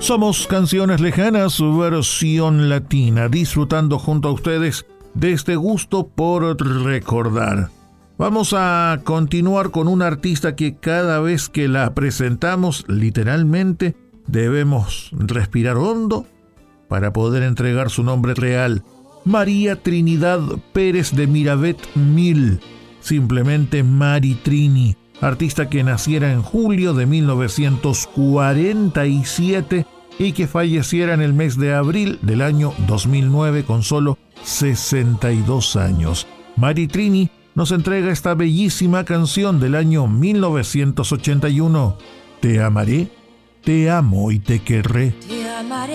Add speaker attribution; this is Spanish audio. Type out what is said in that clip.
Speaker 1: Somos Canciones Lejanas, versión latina, disfrutando junto a ustedes de este gusto por recordar. Vamos a continuar con una artista que cada vez que la presentamos, literalmente, debemos respirar hondo para poder entregar su nombre real. María Trinidad Pérez de Miravet Mil, simplemente Mari Trini, artista que naciera en julio de 1947 y que falleciera en el mes de abril del año 2009 con solo 62 años. Mari Trini nos entrega esta bellísima canción del año 1981, Te amaré, te amo y te querré.
Speaker 2: Te amaré.